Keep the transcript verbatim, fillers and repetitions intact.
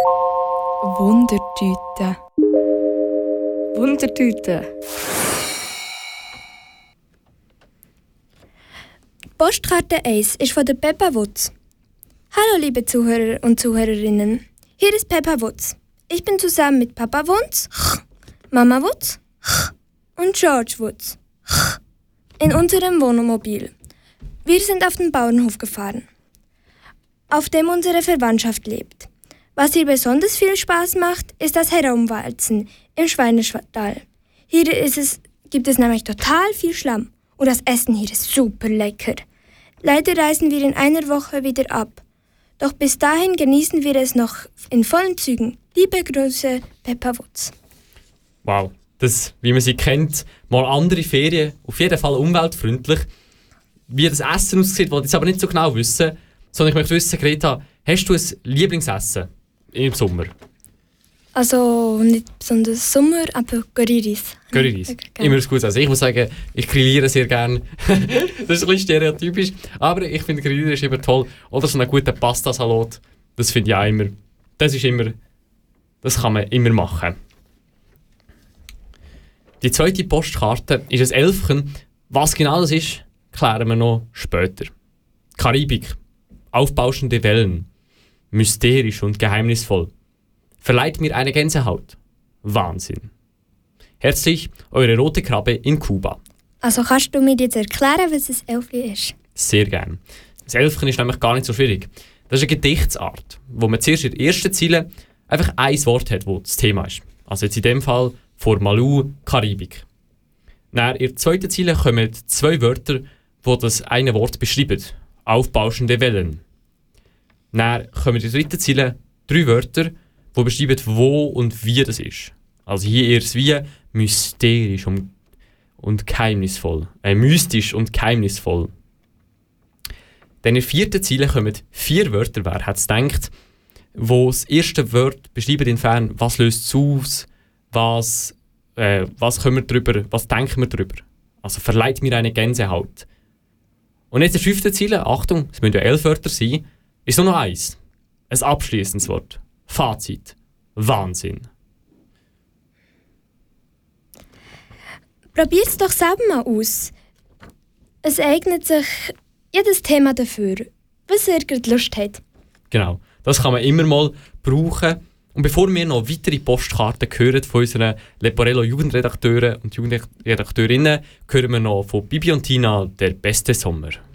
Wundertüte. Wundertüte. Postkarte eins ist von der Peppa Wutz. Hallo liebe Zuhörer und Zuhörerinnen. Hier ist Peppa Wutz. Ich bin zusammen mit Papa Wutz, Mama Wutz und George Wutz in unserem Wohnmobil. Wir sind auf den Bauernhof gefahren, auf dem unsere Verwandtschaft lebt. Was hier besonders viel Spaß macht, ist das Herumwalzen im Schweinestall. Hier ist es, gibt es nämlich total viel Schlamm und das Essen hier ist super lecker. Leider reisen wir in einer Woche wieder ab. Doch bis dahin genießen wir es noch in vollen Zügen. Liebe Grüße, Peppa Wutz. Wow, das, wie man sie kennt, mal andere Ferien, auf jeden Fall umweltfreundlich. Wie das Essen aussieht, wollte ich jetzt aber nicht so genau wissen, sondern ich möchte wissen, Greta, hast du ein Lieblingsessen im Sommer? Also nicht besonders Sommer, aber Curryreis. Curryreis, immer ein gutes Essen. Ich muss sagen, ich grilliere sehr gerne. Das ist ein bisschen stereotypisch, aber ich finde Grillieren ist immer toll. Oder so einen guten Pastasalat, das finde ich auch immer, das ist immer, das kann man immer machen. Die zweite Postkarte ist ein Elfchen. Was genau das ist, klären wir noch später. Karibik, aufbauschende Wellen, mysterisch und geheimnisvoll. Verleiht mir eine Gänsehaut. Wahnsinn. Herzlich, eure rote Krabbe in Kuba. Also kannst du mir jetzt erklären, was ein Elfchen ist? Sehr gerne. Das Elfchen ist nämlich gar nicht so schwierig. Das ist eine Gedichtsart, wo man zuerst in der ersten Zeile einfach ein Wort hat, das das Thema ist. Also jetzt in dem Fall vor Malu, Karibik. Dann in der zweiten Zeile kommen zwei Wörter, die das eine Wort beschreiben. Aufbauschende Wellen. Dann kommen in der dritten Zeile drei Wörter, die beschreiben, wo und wie das ist. Also hier eher das Wie mysterisch und, und geheimnisvoll. Äh, mystisch und geheimnisvoll. Dann in der vierten Zeile kommen vier Wörter, wer hat es gedacht, wo das erste Wort beschreibt inwiefern, was löst es aus, was, äh, was können wir drüber, was denken wir drüber. Also verleiht mir eine Gänsehaut. Und jetzt in der fünften Zeile, Achtung, es müssen ja elf Wörter sein, ist nur noch eins. Ein abschließendes Wort. Fazit. Wahnsinn. Probiert es doch selber mal aus. Es eignet sich jedes Thema dafür, was ihr gerade Lust habt. Genau, das kann man immer mal brauchen. Und bevor wir noch weitere Postkarten hören von unseren Leporello Jugendredakteuren und Jugendredakteurinnen, hören wir noch von Bibi und Tina «Der beste Sommer».